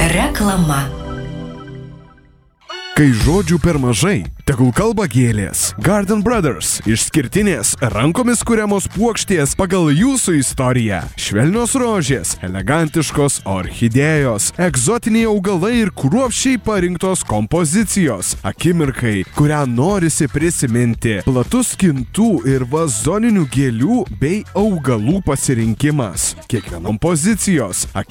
Reklama. Kai žodžių per mažai, tegul kalba gėlės. Garden Brothers – išskirtinės, rankomis kuriamos puokštės pagal jūsų istoriją. Švelnios rožės, elegantiškos orchidėjos, egzotiniai augalai ir kruopščiai parinktos kompozicijos. Akimirkai, kurią norisi prisiminti. Platus skintų ir vazoninių gėlių bei augalų pasirinkimas. Kiekvienom pozicijos.